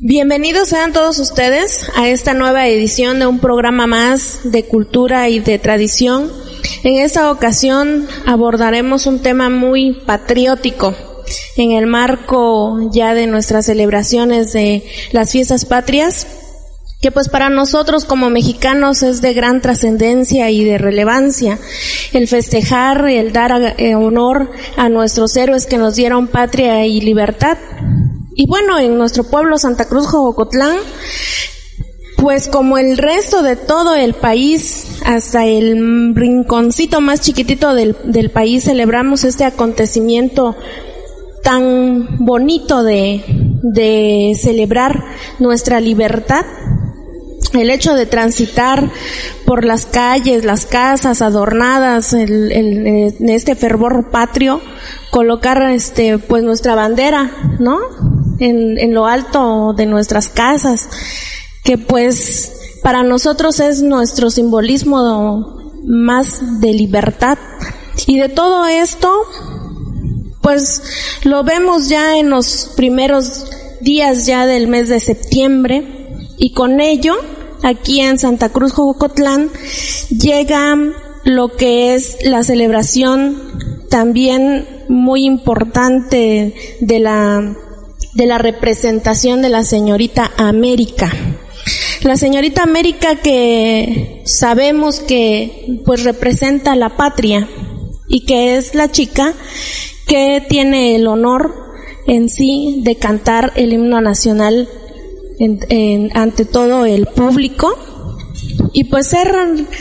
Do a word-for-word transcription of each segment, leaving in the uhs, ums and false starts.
Bienvenidos sean todos ustedes a esta nueva edición de un programa más de cultura y de tradición. En esta ocasión abordaremos un tema muy patriótico en el marco ya de nuestras celebraciones de las fiestas patrias, que pues para nosotros como mexicanos es de gran trascendencia y de relevancia el festejar, el dar honor a nuestros héroes que nos dieron patria y libertad. Y bueno, en nuestro pueblo Santa Cruz Jocotlán, pues como el resto de todo el país, hasta el rinconcito más chiquitito del, del país, celebramos este acontecimiento tan bonito de, de celebrar nuestra libertad. El hecho de transitar por las calles, las casas adornadas, el, el, en este fervor patrio, colocar este, pues nuestra bandera, ¿no? En, en lo alto de nuestras casas, que pues para nosotros es nuestro simbolismo más de libertad. Y de todo esto, pues lo vemos ya en los primeros días ya del mes de septiembre, y con ello, aquí en Santa Cruz Jocotlán, llega lo que es la celebración también muy importante de la de la representación de la señorita América. La señorita América, que sabemos que pues representa la patria y que es la chica que tiene el honor en sí de cantar el himno nacional en, en, ante todo el público, y pues ser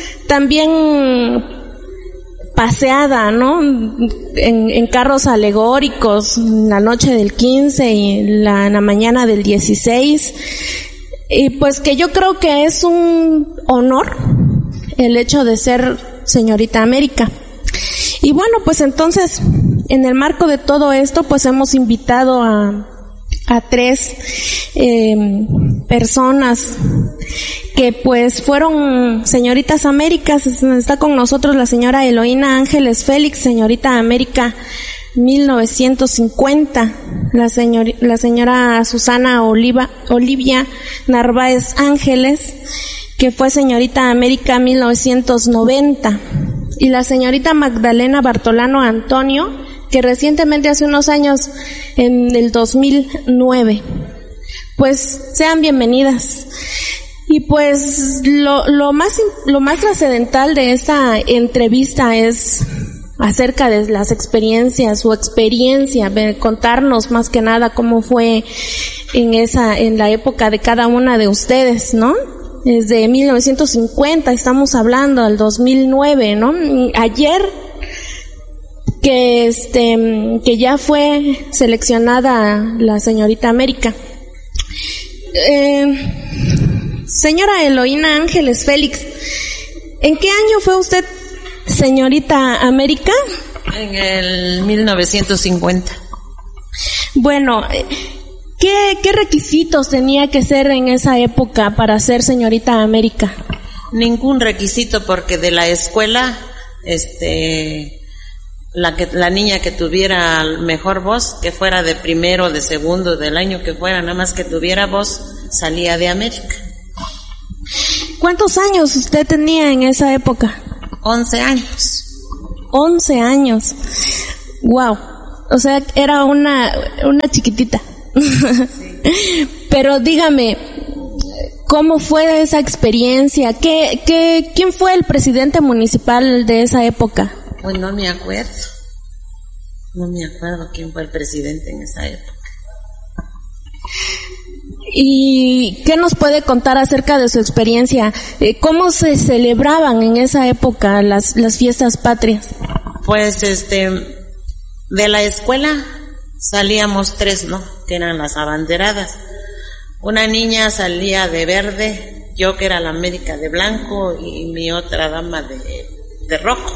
también paseada, ¿no? En, en carros alegóricos, la noche del quince y la, la mañana del dieciséis, y pues que yo creo que es un honor el hecho de ser señorita América. Y bueno, pues entonces, en el marco de todo esto, pues hemos invitado a, a tres eh, personas que pues fueron señoritas Américas. Está con nosotros la señora Eloína Ángeles Félix, señorita América mil novecientos cincuenta, la, señor, la señora Susana Oliva, Olivia Narváez Ángeles, que fue señorita América mil novecientos noventa, y la señorita Magdalena Bartolano Antonio, que recientemente, hace unos años, en el dos mil nueve. Pues sean bienvenidas. Y pues lo, lo más, lo más trascendental de esta entrevista es acerca de las experiencias, su experiencia, contarnos más que nada cómo fue en esa, en la época de cada una de ustedes, ¿no? Desde mil novecientos cincuenta estamos hablando, al dos mil nueve, ¿no? Ayer, que este, que ya fue seleccionada la señorita América. Eh, Señora Eloína Ángeles Félix, ¿en qué año fue usted señorita América? En el mil novecientos cincuenta. Bueno, ¿qué, qué requisitos tenía que ser en esa época para ser señorita América? Ningún requisito, porque de la escuela, este, la que, la niña que tuviera mejor voz, que fuera de primero, de segundo, del año que fuera, nada más que tuviera voz, salía de América. ¿Cuántos años usted tenía en esa época? Once años. Once años. Wow. O sea, era una, una chiquitita. Sí. Pero dígame, ¿cómo fue esa experiencia? ¿Qué, qué, quién fue el presidente municipal de esa época? Pues no me acuerdo. No me acuerdo quién fue el presidente en esa época. ¿Y qué nos puede contar acerca de su experiencia? ¿Cómo se celebraban en esa época las, las fiestas patrias? Pues este, de la escuela salíamos tres, ¿no? Que eran las abanderadas. Una niña salía de verde, yo que era la América de blanco y mi otra dama de, de rojo.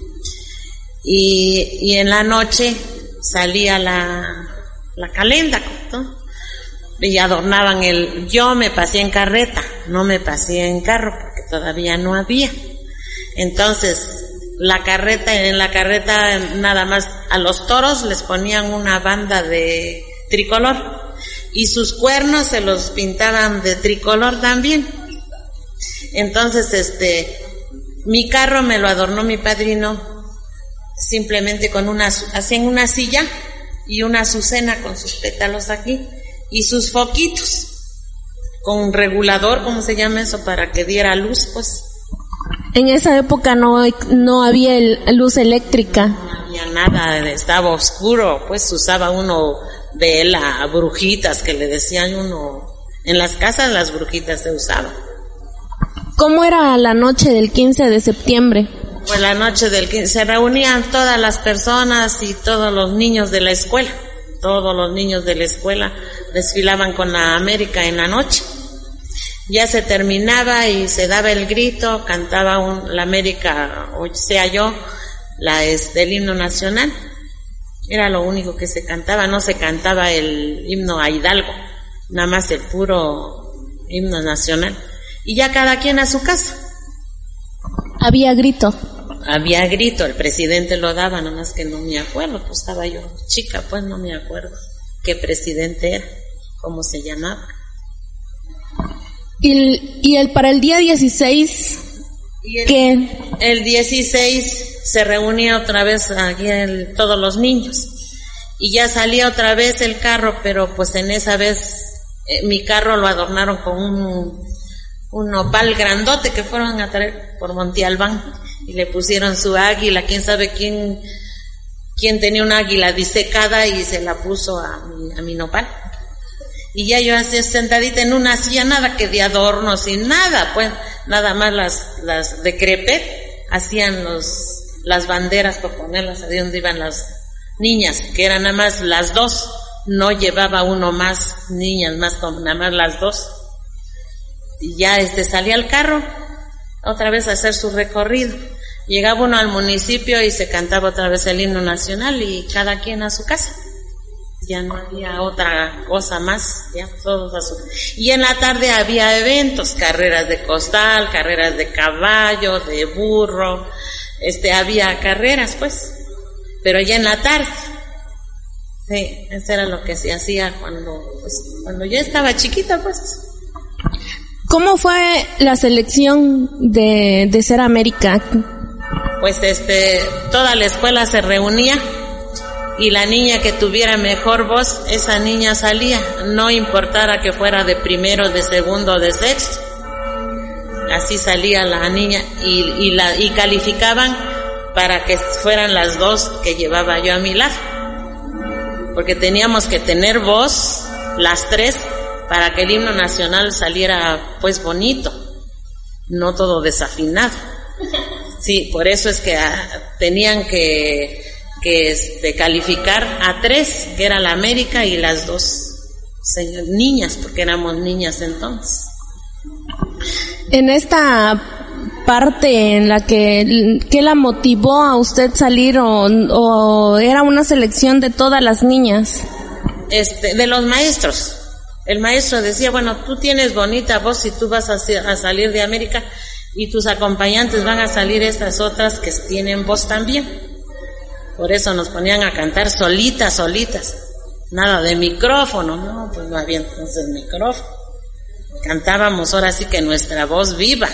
Y, y en la noche salía la, la calenda, ¿no? Y adornaban el, yo me pasé en carreta, no me pasé en carro porque todavía no había. Entonces, la carreta, en la carreta nada más a los toros les ponían una banda de tricolor y sus cuernos se los pintaban de tricolor también. Entonces, este, mi carro me lo adornó mi padrino simplemente con una, hacían una silla y una azucena con sus pétalos aquí y sus foquitos con regulador, ¿cómo se llama eso? Para que diera luz, pues. En esa época no, no había el, luz eléctrica. No había nada, estaba oscuro, pues usaba uno vela, brujitas que le decían uno, en las casas las brujitas se usaban. ¿Cómo era la noche del quince de septiembre? Pues la noche del quince se reunían todas las personas y todos los niños de la escuela, todos los niños de la escuela desfilaban con la América en la noche. Ya se terminaba y se daba el grito, cantaba un, la América, o sea yo, la es del himno nacional. Era lo único que se cantaba, no se cantaba el himno a Hidalgo, nada más el puro himno nacional. Y ya cada quien a su casa. Había grito. Había grito, el presidente lo daba, nada más que no me acuerdo, pues estaba yo chica, pues no me acuerdo qué presidente era, cómo se llamaba. Y, y el para el día dieciséis, el, ¿qué? El dieciséis se reunía otra vez aquí el, todos los niños y ya salía otra vez el carro, pero pues en esa vez eh, mi carro lo adornaron con un, un nopal grandote que fueron a traer por Monte Albán y le pusieron su águila, quién sabe quién quién tenía una águila disecada y se la puso a mi, a mi nopal. Y ya yo así sentadita en una silla, nada que de adornos y nada, pues nada más las las de crepe hacían los las banderas para ponerlas ahí donde iban las niñas, que eran nada más las dos, no llevaba uno más niñas, más como nada más las dos. Y ya este salía al carro otra vez a hacer su recorrido. Llegaba uno al municipio y se cantaba otra vez el himno nacional y cada quien a su casa. Ya no había otra cosa más, ya todos a su... Y en la tarde había eventos, carreras de costal, carreras de caballo, de burro, este, había carreras pues, pero ya en la tarde. Sí, eso era lo que se hacía cuando, pues, cuando yo estaba chiquita pues. ¿Cómo fue la selección de, de Ser América? Pues este, toda la escuela se reunía y la niña que tuviera mejor voz, esa niña salía, no importara que fuera de primero, de segundo, de sexto, así salía la niña y, y, la, y calificaban para que fueran las dos que llevaba yo a mi lado, porque teníamos que tener voz, las tres, para que el himno nacional saliera pues bonito, no todo desafinado. Sí, por eso es que ah, tenían que que este, calificar a tres, que era la América y las dos señor, niñas, porque éramos niñas entonces. En esta parte en la que, ¿qué la motivó a usted salir o, o era una selección de todas las niñas? Este, de los maestros. El maestro decía, bueno, tú tienes bonita voz y tú vas a, a salir de América y tus acompañantes van a salir estas otras que tienen voz también. Por eso nos ponían a cantar solitas, solitas. Nada de micrófono, no, pues no había entonces micrófono. Cantábamos ahora sí que nuestra voz viva.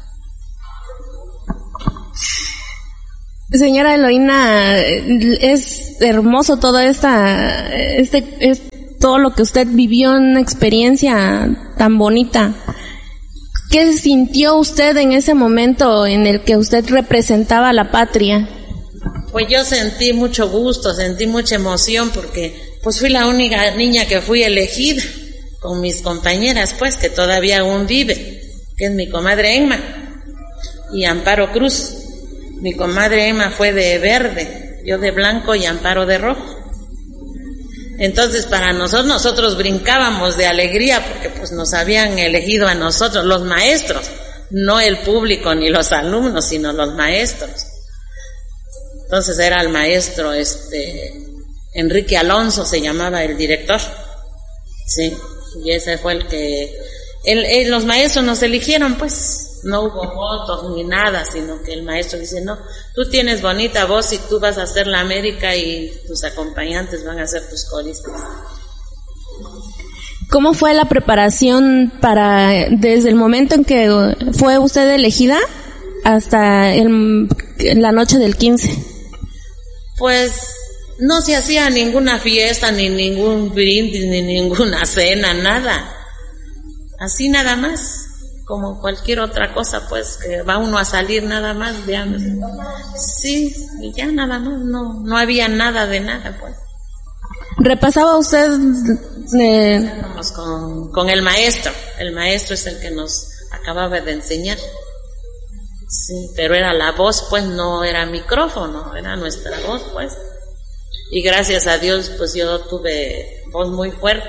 Señora Eloína, es hermoso todo esta, este, es todo lo que usted vivió en una experiencia tan bonita. ¿Qué sintió usted en ese momento en el que usted representaba a la patria? Pues yo sentí mucho gusto, sentí mucha emoción porque pues fui la única niña que fui elegida con mis compañeras pues que todavía aún vive, que es mi comadre Emma y Amparo Cruz. Mi comadre Emma fue de verde, yo de blanco y Amparo de rojo. Entonces para nosotros, nosotros brincábamos de alegría porque pues nos habían elegido a nosotros, los maestros, no el público ni los alumnos, sino los maestros. Entonces era el maestro este Enrique Alonso, se llamaba el director, sí, y ese fue el que, el, el, los maestros nos eligieron pues, no hubo votos ni nada, sino que el maestro dice, no, tú tienes bonita voz y tú vas a hacer la América y tus acompañantes van a ser tus coristas. ¿Cómo fue la preparación para, desde el momento en que fue usted elegida hasta el, la noche del quince? Pues no se hacía ninguna fiesta, ni ningún brindis, ni ninguna cena, nada. Así nada más, como cualquier otra cosa, pues, que va uno a salir nada más, digamos. Sí, y ya nada más, no, no había nada de nada, pues. ¿Repasaba usted? Eh... Con, con el maestro, el maestro es el que nos acababa de enseñar. Sí, pero era la voz, pues, no era micrófono, era nuestra voz, pues. Y gracias a Dios, pues yo tuve voz muy fuerte.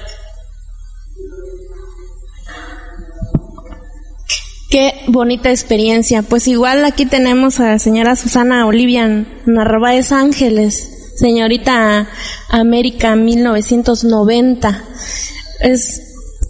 Qué bonita experiencia. Pues igual aquí tenemos a la señora Susana Olivia Narváez Ángeles, señorita América mil novecientos noventa. Es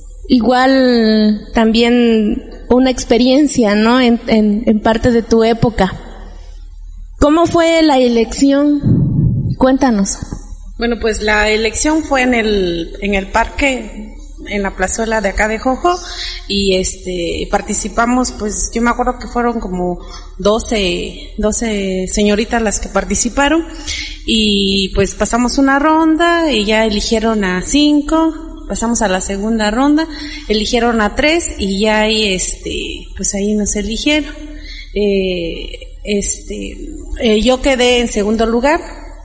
igual también una experiencia, ¿no? En, en, en parte de tu época. ¿Cómo fue la elección? Cuéntanos. Bueno, pues la elección fue en el en el parque, en la plazuela de acá de Jojo, y este participamos, pues yo me acuerdo que fueron como doce, doce señoritas las que participaron, y pues pasamos una ronda y ya eligieron a cinco, pasamos a la segunda ronda, eligieron a tres y ya ahí este pues ahí nos eligieron. Eh, este eh, yo quedé en segundo lugar,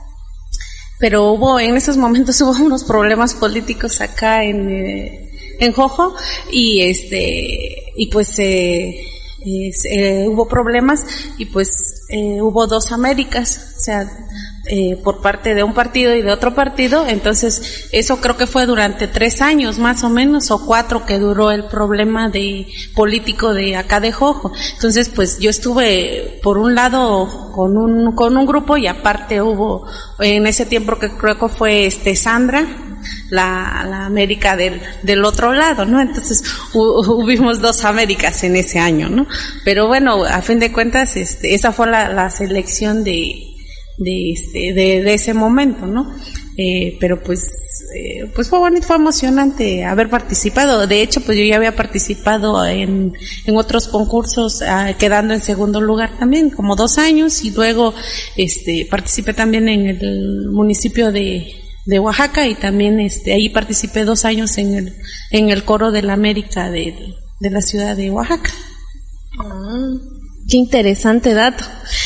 pero hubo, en esos momentos hubo unos problemas políticos acá en, eh, en Jojo, y este, y pues, eh, eh, eh, hubo problemas, y pues, eh, hubo dos Américas, o sea, eh, por parte de un partido y de otro partido. Entonces eso creo que fue durante tres años más o menos, o cuatro, que duró el problema de político de acá de Jojo. Entonces pues yo estuve por un lado con un con un grupo, y aparte hubo en ese tiempo, que creo que fue este Sandra, la, la América del, del otro lado, ¿no? Entonces hubimos dos Américas en ese año, ¿no? Pero bueno, a fin de cuentas, este, esa fue la, la selección de, de este, de, de ese momento, ¿no? Eh, pero pues, eh, pues fue bonito, fue emocionante haber participado. De hecho, pues yo ya había participado en, en otros concursos, uh, quedando en segundo lugar también, como dos años, y luego, este, participé también en el municipio de, de Oaxaca, y también, este, ahí participé dos años en el, en el coro de la América de, de la ciudad de Oaxaca. Ah, qué interesante dato.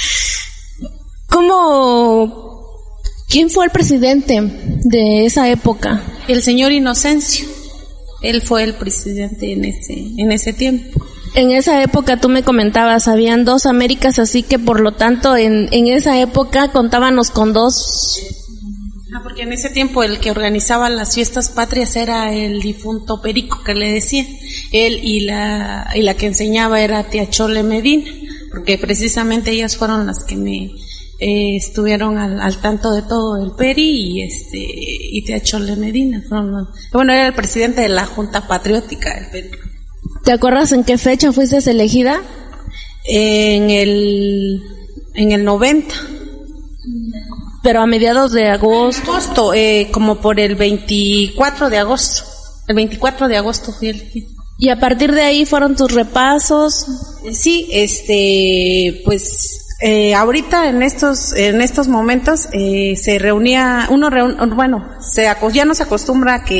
¿Cómo, quién fue el presidente de esa época? El señor Inocencio. Él fue el presidente en ese, en ese tiempo. En esa época tú me comentabas, habían dos Américas, así que por lo tanto en, en esa época contábamos con dos. Ah, porque en ese tiempo el que organizaba las fiestas patrias era el difunto Perico, que le decía. Él, y la, y la que enseñaba era tía Chole Medina, porque precisamente ellas fueron las que me, Eh, estuvieron al, al tanto de todo el Peri, y este y tía Chole Medina. Fueron, bueno, era el presidente de la Junta Patriótica del Peri. ¿Te acuerdas en qué fecha fuiste elegida? En el en el noventa. Pero a mediados de agosto. agosto eh, como por el veinticuatro de agosto. El veinticuatro de agosto fui elegida. Y a partir de ahí fueron tus repasos. Sí, este, pues Eh, ahorita en estos en estos momentos eh, se reunía uno reun, bueno se ya no se acostumbra que